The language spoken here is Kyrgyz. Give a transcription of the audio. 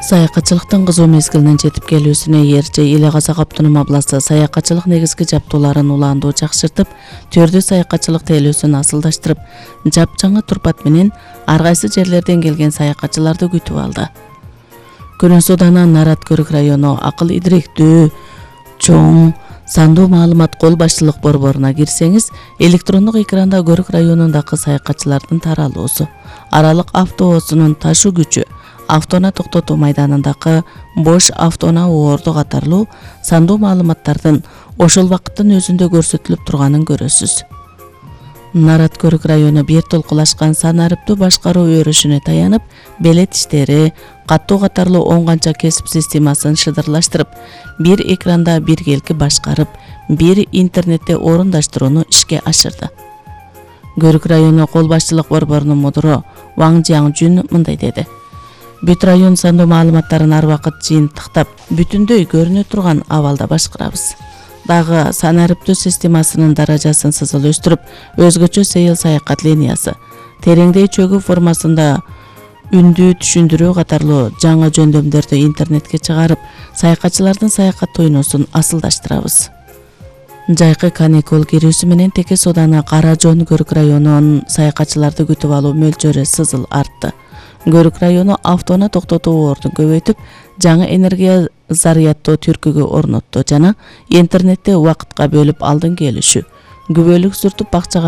Саякатчылыктын кызуу мезгилинин жетип келүүсүнө ээрчи Иле Казак автоном областы саякатчылык негизги жаптууларын улаандуу жакшыртып, төрдү саякатчылык тейлөөсүн асылдаштырып, жапжаңы турпат менен ар кайсы жерлерден келген саякатчыларды күтүп алды. Күрөн Суданы Нарат Көрүк району Акыл Идиректүү чоң сандуу маалымат кол башчылык борборуна кирсеңиз, электрондук экранда Көрүк районундагы саякатчылардын таралуусу, аралык автобусунун ташуу күчү, автоунаа токтотуу майданындагы бош автоунаа оорду катарлуу сандуу маалыматтардын ошол убакыттын өзүндө көрсөтүлүп турганын көрөсүз. Нарат Көрүк району бир толкулашкан санариптүү башкаруу өрүшүнө таянып, белет иштери, каттоо катарлуу 10 канча кесип системасын шыдырлаштырып, бир экранда биргелки башкарып, бир интернетте орундаштырууну ишке ашырды. Көрүк району кол башчылык борборунун мудуру Ваң Жиаңжүн мындай деди: Бүт район сандуу маалыматтарын ар вакыт жыйынтыктап, бүтүндөй көрүнө турган абалда башкарабыз. Дагы санариптүү системасынын даражасын сызыл өстүрүп, өзгөчө сейил саякат линиясы, тереңдей чөгүү формасында үндүү түшүндүрүү катарлуу жаңы жөндөмдөрдү интернетке чыгарып, саякатчылардын саякат тойносун асылдаштырабыз. Жайкы каникул кирүүсү менен Теке Суданы Кара Жон Көрүк районунун саякатчыларды күтүп алуу мөлчөрү сызыл артты. Көрүк району автоунаа токтотуу ордун көбөйтүп, жаңы энергия зарядтоо түркүгү орнотту жана интернетте убакытка бөлүп алдын келишүү, күбөлүк сүртүп бакчага